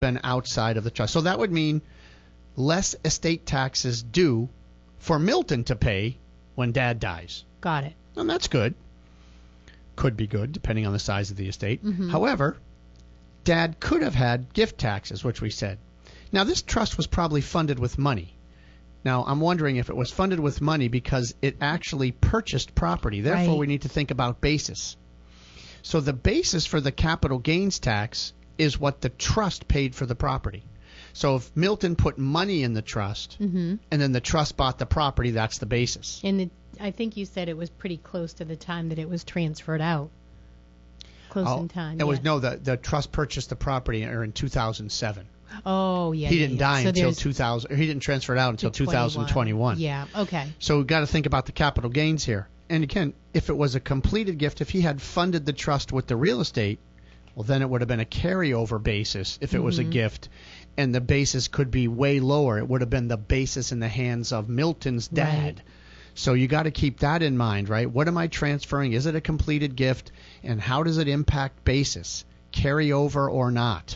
been outside of the trust. So that would mean less estate taxes due for Milton to pay when Dad dies. Got it. And that's good. Could be good, depending on the size of the estate. However, Dad could have had gift taxes, which we said. Now, this trust was probably funded with money. Now, I'm wondering if it was funded with money because it actually purchased property. Therefore, we need to think about basis. So the basis for the capital gains tax is what the trust paid for the property. So if Milton put money in the trust and then the trust bought the property, that's the basis. And I think you said it was pretty close to the time that it was transferred out. Close in time. It was the trust purchased the property in 2007. Oh, yeah. He didn't die until 2000. He didn't transfer it out until 2021. Yeah, okay. So we've got to think about the capital gains here. And again, if it was a completed gift, if he had funded the trust with the real estate, well, then it would have been a carryover basis if it was a gift. And the basis could be way lower. It would have been the basis in the hands of Milton's dad. Right. So you got to keep that in mind, right? What am I transferring? Is it a completed gift? And how does it impact basis? Carryover or not?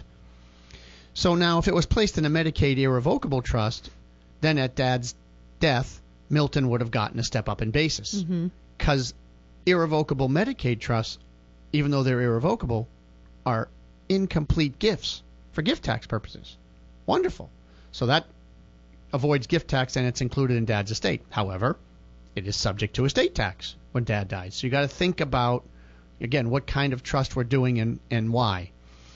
So now if it was placed in a Medicaid irrevocable trust, then at Dad's death, Milton would have gotten a step up in basis. Because irrevocable Medicaid trusts, even though they're irrevocable, are incomplete gifts for gift tax purposes. Wonderful. So that avoids gift tax and it's included in Dad's estate. However, it is subject to estate tax when Dad dies. So you got to think about, again, what kind of trust we're doing and why.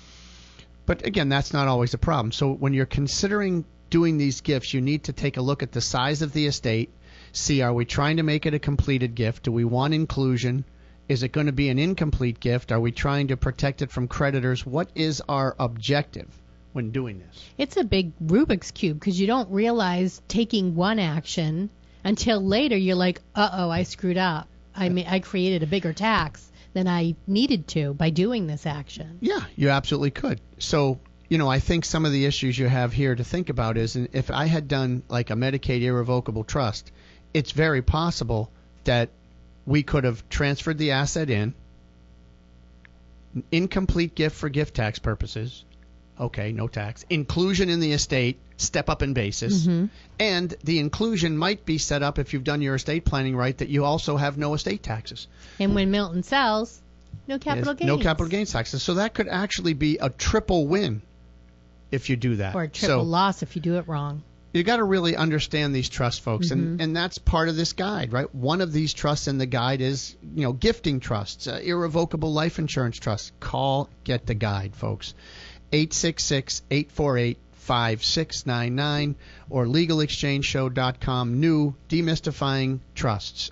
But again, that's not always a problem. So when you're considering doing these gifts, you need to take a look at the size of the estate, see, are we trying to make it a completed gift? Do we want inclusion? Is it going to be an incomplete gift? Are we trying to protect it from creditors? What is our objective when doing this? It's a big Rubik's Cube because you don't realize taking one action until later you're like, uh-oh, I screwed up. I created a bigger tax than I needed to by doing this action. Yeah, you absolutely could. So, I think some of the issues you have here to think about is if I had done like a Medicaid irrevocable trust, it's very possible that we could have transferred the asset in, incomplete gift for gift tax purposes, okay, no tax, inclusion in the estate, step up in basis, and the inclusion might be set up if you've done your estate planning right that you also have no estate taxes. And when Milton sells, no capital gains. No capital gains taxes. So that could actually be a triple win if you do that. Or a triple loss if you do it wrong. You got to really understand these trusts, folks, and that's part of this guide, right? One of these trusts in the guide is, gifting trusts, irrevocable life insurance trusts. Get the guide, folks. 866-848-5699 or legalexchangeshow.com. New Demystifying Trusts.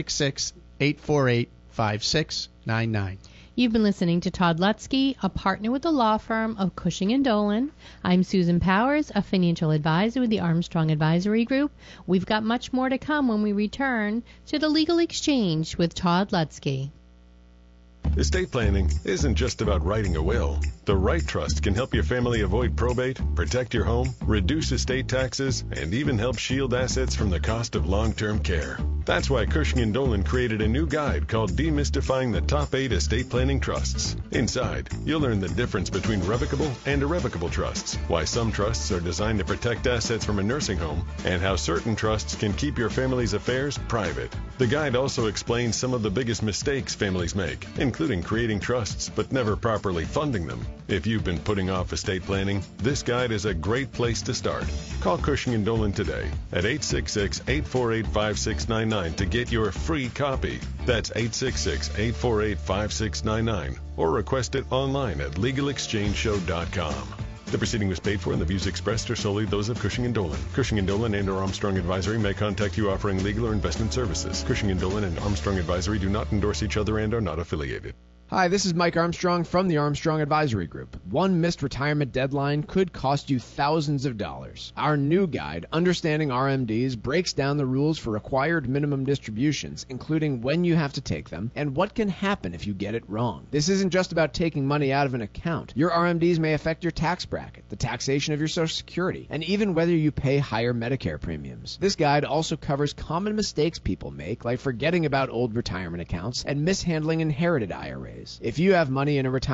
866-848-5699. You've been listening to Todd Lutzke, a partner with the law firm of Cushing & Dolan. I'm Susan Powers, a financial advisor with the Armstrong Advisory Group. We've got much more to come when we return to the Legal Exchange with Todd Lutzke. Estate planning isn't just about writing a will. The right trust can help your family avoid probate, protect your home, reduce estate taxes, and even help shield assets from the cost of long-term care. That's why Cushing & Dolan created a new guide called Demystifying the Top 8 Estate Planning Trusts. Inside, you'll learn the difference between revocable and irrevocable trusts, why some trusts are designed to protect assets from a nursing home, and how certain trusts can keep your family's affairs private. The guide also explains some of the biggest mistakes families make, including creating trusts but never properly funding them. If you've been putting off estate planning, this guide is a great place to start. Call Cushing & Dolan today at 866-848-5699 to get your free copy. That's 866-848-5699 or request it online at legalexchangeshow.com. The proceeding was paid for and the views expressed are solely those of Cushing & Dolan. Cushing & Dolan and or Armstrong Advisory may contact you offering legal or investment services. Cushing & Dolan and Armstrong Advisory do not endorse each other and are not affiliated. Hi, this is Mike Armstrong from the Armstrong Advisory Group. One missed retirement deadline could cost you thousands of dollars. Our new guide, Understanding RMDs, breaks down the rules for required minimum distributions, including when you have to take them and what can happen if you get it wrong. This isn't just about taking money out of an account. Your RMDs may affect your tax bracket, the taxation of your Social Security, and even whether you pay higher Medicare premiums. This guide also covers common mistakes people make, like forgetting about old retirement accounts and mishandling inherited IRAs. If you have money in a retirement